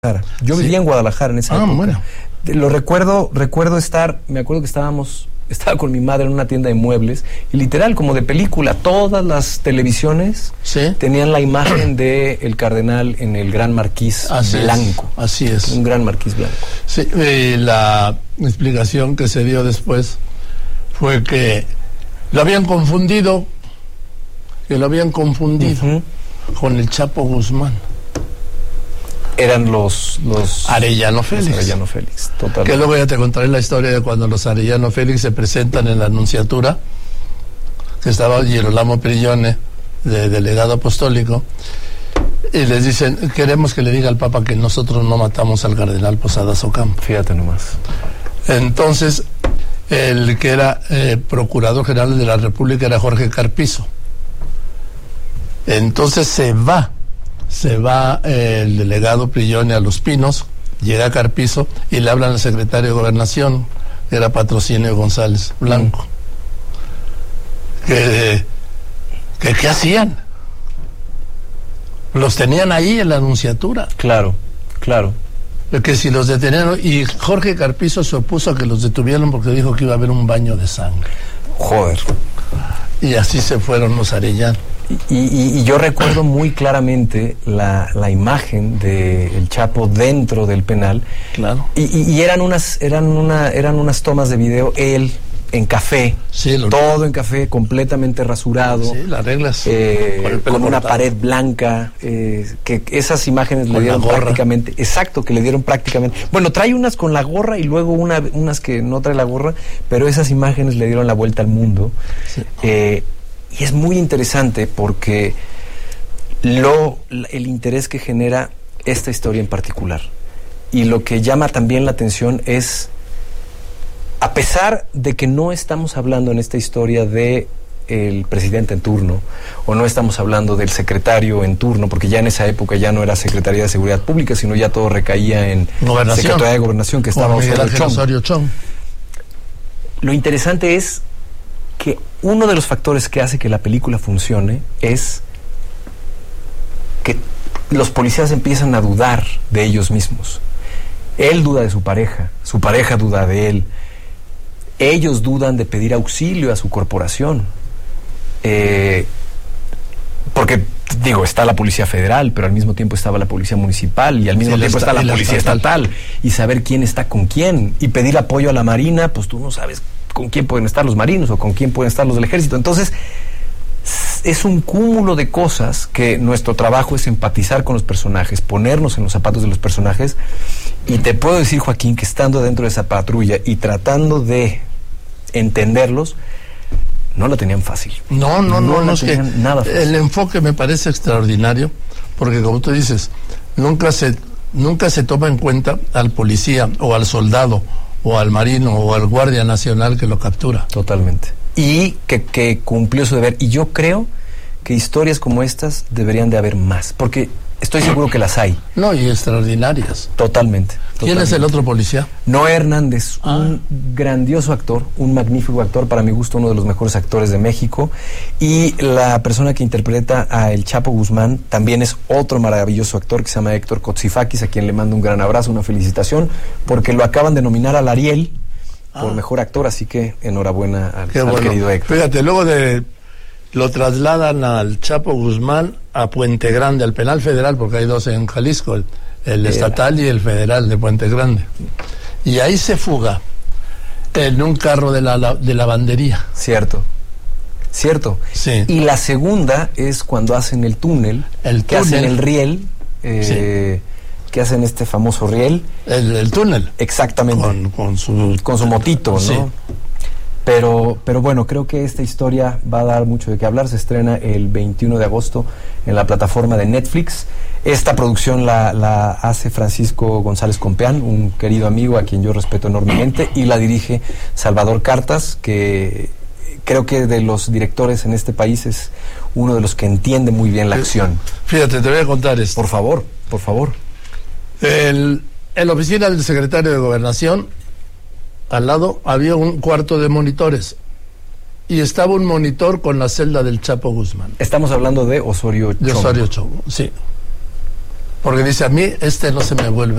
Yo vivía en Guadalajara en esa época. Bueno. Lo recuerdo estar, me acuerdo que estaba con mi madre en una tienda de muebles y literal, como de película, todas las televisiones tenían la imagen de el cardenal en el gran marquís blanco. Así es. Un gran marquís blanco. Sí, la explicación que se dio después fue que lo habían confundido, con el Chapo Guzmán. Eran los Arellano Félix. Arellano Félix, totalmente. Que luego ya te contaré la historia de cuando los Arellano Félix se presentan en la Nunciatura, que estaba Girolamo Prigione, de delegado apostólico, y les dicen, queremos que le diga al Papa que nosotros no matamos al cardenal Posadas Ocampo. Fíjate nomás. Entonces, el que era procurador general de la República era Jorge Carpizo. Entonces se va el delegado Prigione a Los Pinos, llega Carpizo y le hablan al secretario de Gobernación, que era Patrocinio González Blanco. ¿Qué hacían? Los tenían ahí en la Nunciatura. Claro. Que si los detenieron, y Jorge Carpizo se opuso a que los detuvieran porque dijo que iba a haber un baño de sangre. Joder. Y así se fueron los Arellano. Y yo recuerdo muy claramente la imagen del Chapo dentro del penal. Claro. Y eran unas tomas de video, él en café, todo en café, completamente rasurado. Sí, las reglas. Con una pared blanca, que esas imágenes le dieron prácticamente. Exacto, que le dieron prácticamente. Bueno, trae unas con la gorra y luego unas que no trae la gorra, pero esas imágenes le dieron la vuelta al mundo. Sí. Y es muy interesante porque el interés que genera esta historia en particular. Y lo que llama también la atención es, a pesar de que no estamos hablando en esta historia de el presidente en turno, o no estamos hablando del secretario en turno, porque ya en esa época ya no era Secretaría de Seguridad Pública, sino ya todo recaía en Secretaría de Gobernación, que estaba Osorio Chong. Lo interesante es que uno de los factores que hace que la película funcione es que los policías empiezan a dudar de ellos mismos. Él duda de su pareja duda de él, ellos dudan de pedir auxilio a su corporación, porque está la policía federal, pero al mismo tiempo estaba la policía municipal y al mismo tiempo está la policía estatal, y saber quién está con quién y pedir apoyo a la Marina, pues tú no sabes con quién pueden estar los marinos o con quién pueden estar los del ejército. Entonces es un cúmulo de cosas que nuestro trabajo es empatizar con los personajes, ponernos en los zapatos de los personajes, y te puedo decir, Joaquín, que estando dentro de esa patrulla y tratando de entenderlos, no lo tenían fácil. No es que nada fácil. El enfoque me parece extraordinario, porque como tú dices, nunca se toma en cuenta al policía o al soldado o al marino o al guardia nacional que lo captura. Totalmente. Y que cumplió su deber. Y yo creo que historias como estas deberían de haber más, porque estoy seguro que las hay. No, y extraordinarias. Totalmente. ¿Quién es el otro policía? Noé Hernández, un grandioso actor, un magnífico actor, para mi gusto uno de los mejores actores de México, y la persona que interpreta a el Chapo Guzmán también es otro maravilloso actor que se llama Héctor Kotsifakis, a quien le mando un gran abrazo, una felicitación, porque lo acaban de nominar al Ariel por mejor actor, así que enhorabuena al querido Héctor. Fíjate, luego lo trasladan al Chapo Guzmán a Puente Grande, al penal federal, porque hay dos en Jalisco, el estatal y el federal de Puente Grande. Y ahí se fuga en un carro de lavandería. Cierto. Sí. Y la segunda es cuando hacen el túnel. Hacen el riel, que hacen este famoso riel. El túnel. Exactamente. Con su motito, ¿no? Sí. Pero bueno, creo que esta historia va a dar mucho de qué hablar. Se estrena el 21 de agosto en la plataforma de Netflix. Esta producción la hace Francisco González Compeán, un querido amigo a quien yo respeto enormemente, y la dirige Salvador Cartas, que creo que de los directores en este país es uno de los que entiende muy bien la acción. Fíjate, te voy a contar esto. Por favor. En la oficina del secretario de Gobernación, al lado había un cuarto de monitores y estaba un monitor con la celda del Chapo Guzmán. Estamos hablando de Osorio Chong. De Osorio Chong, sí. porque dice, a mí no se me vuelve